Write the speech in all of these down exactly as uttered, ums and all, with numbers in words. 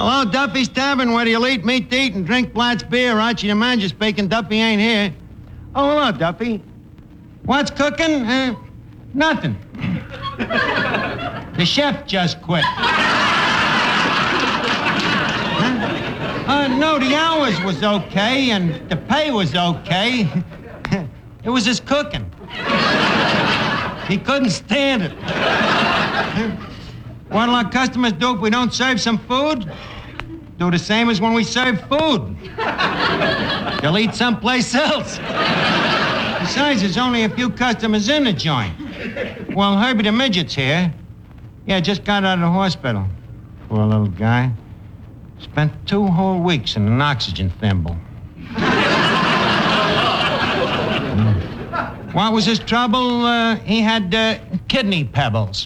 Hello, Duffy's Tavern, where you'll eat meat to eat and drink Blatt's beer. Archie the manager speaking. Duffy ain't here. Oh, hello, Duffy. What's cooking? Uh, nothing. The chef just quit. Huh? Uh, no, the hours was okay, and the pay was okay. It was his cooking. He couldn't stand it. What'll our customers do if we don't serve some food? Do the same as when we serve food. They'll eat someplace else. Besides, there's only a few customers in the joint. Well, Herbie the Midget's here. Yeah, just got out of the hospital. Poor little guy. Spent two whole weeks in an oxygen thimble. mm. What was his trouble? Uh, he had uh, kidney pebbles.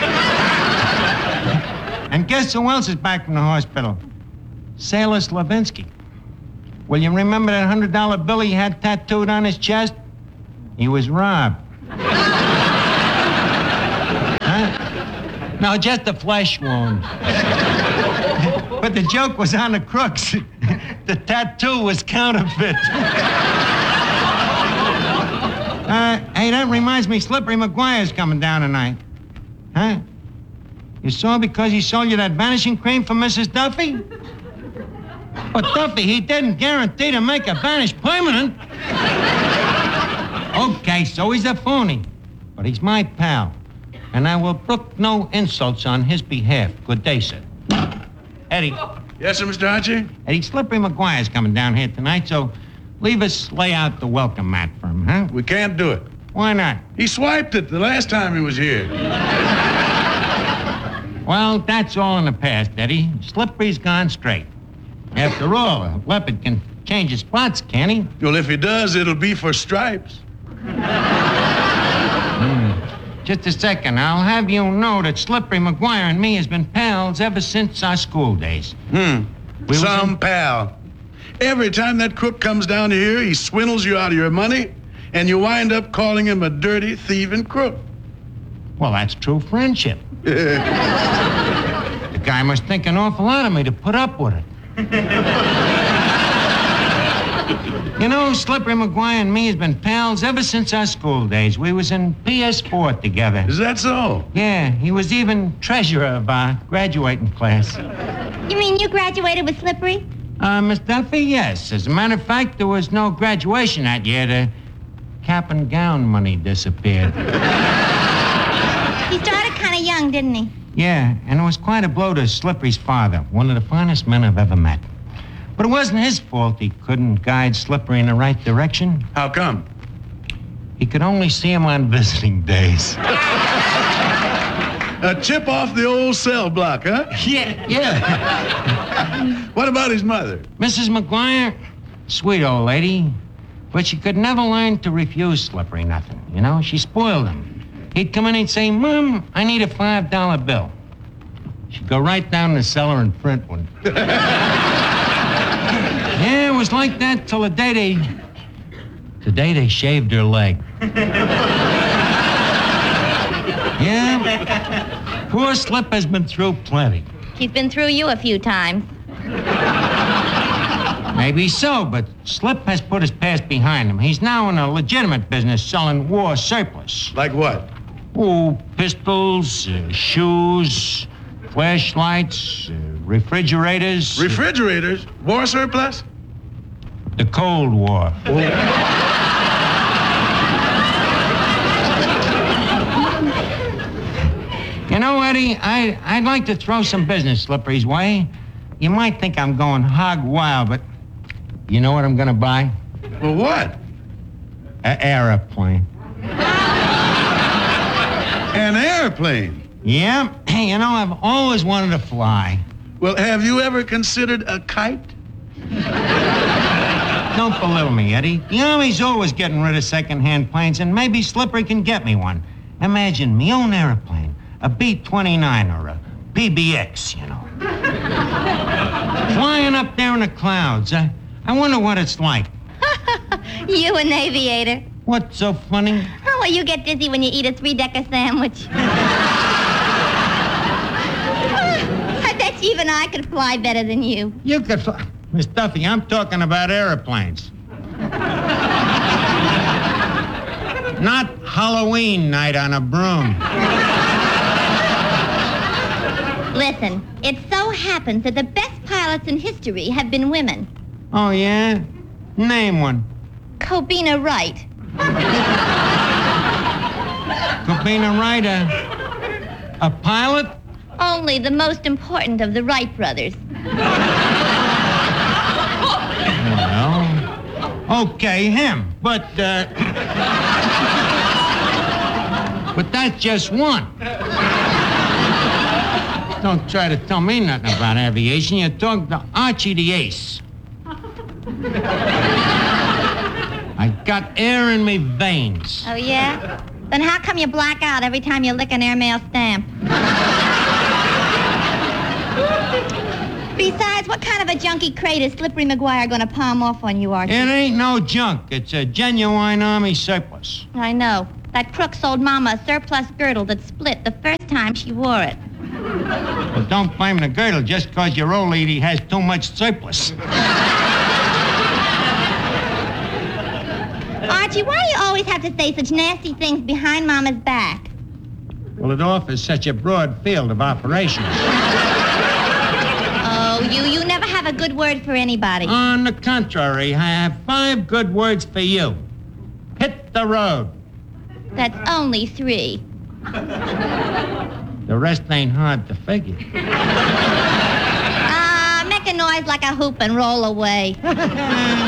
And guess who else is back from the hospital? Sailor Slavinsky. Well, you remember that one hundred dollar bill he had tattooed on his chest? He was robbed. Huh? No, just a flesh wound. But the joke was on the crooks. The tattoo was counterfeit. uh, hey, that reminds me, Slippery McGuire's coming down tonight. Huh? You saw because he sold you that vanishing cream for Missus Duffy? But Duffy, he didn't guarantee to make a vanish permanent. Okay, so he's a phony. But he's my pal. And I will brook no insults on his behalf. Good day, sir. Eddie. Yes, sir, Mister Archie? Eddie, Slippery McGuire's coming down here tonight, so leave us lay out the welcome mat for him, huh? We can't do it. Why not? He swiped it the last time he was here. Well, that's all in the past, Eddie. Slippery's gone straight. After all, a leopard can change his spots, can't he? Well, if he does, it'll be for stripes. mm. Just a second. I'll have you know that Slippery McGuire and me has been pals ever since our school days. Hmm. We Some in... pal. Every time that crook comes down here, he swindles you out of your money, and you wind up calling him a dirty, thieving crook. Well, that's true friendship. The guy must think an awful lot of me to put up with it. You know, Slippery McGuire and me has been pals ever since our school days. We was in P S four together. Is that so? Yeah, he was even treasurer of our graduating class. You mean you graduated with Slippery? Uh, Miss Duffy, yes. As a matter of fact, there was no graduation that year. The cap and gown money disappeared. He started kind of young, didn't he? Yeah, and it was quite a blow to Slippery's father, one of the finest men I've ever met. But it wasn't his fault he couldn't guide Slippery in the right direction. How come? He could only see him on visiting days. A chip off the old cell block, huh? Yeah, yeah. What about his mother? Missus McGuire, sweet old lady, but she could never learn to refuse Slippery nothing, you know? She spoiled him. He'd come in and say, Mom, I need a five dollar bill. She'd go right down the cellar and print one. Yeah, it was like that till the day they... The day they shaved her leg. Yeah? Poor Slip has been through plenty. He's been through you a few times. Maybe so, but Slip has put his past behind him. He's now in a legitimate business selling war surplus. Like what? Oh, pistols, uh, shoes, flashlights, uh, refrigerators. Refrigerators? War surplus? The Cold War. Oh. You know, Eddie, I, I'd like to throw some business Slippery's way. You might think I'm going hog wild, but you know what I'm going to buy? Well, what? An airplane. An airplane? Yeah, you know, I've always wanted to fly. Well, have you ever considered a kite? Don't belittle me, Eddie. The Army's always getting rid of second-hand planes, and maybe Slippery can get me one. Imagine me own airplane, a B twenty-nine or a P B X, you know. Flying up there in the clouds. I, I wonder what it's like. You an aviator. What's so funny? Oh, well, you get dizzy when you eat a three-decker sandwich. I bet Even I could fly better than you. You could fly. Miss Duffy, I'm talking about airplanes. Not Halloween night on a broom. Listen, it so happens that the best pilots in history have been women. Oh, yeah? Name one. Cobina Wright. Cobina Wright, a, a pilot? Only the most important of the Wright brothers. Well, okay, him. But, uh... but that's just one. Don't try to tell me nothing about aviation. You're talking to Archie the Ace. I got air in me veins. Oh, yeah? Then how come you black out every time you lick an airmail stamp? Besides, what kind of a junky crate is Slippery McGuire going to palm off on you, Archie? It ain't no junk. It's a genuine Army surplus. I know. That crook sold Mama a surplus girdle that split the first time she wore it. Well, don't blame the girdle just because your old lady has too much surplus. Archie, why do you always have to say such nasty things behind Mama's back? Well, it offers such a broad field of operations. Oh, you, you never have a good word for anybody. On the contrary, I have five good words for you. Hit the road. That's only three. The rest ain't hard to figure. Ah, make a noise like a hoop and roll away.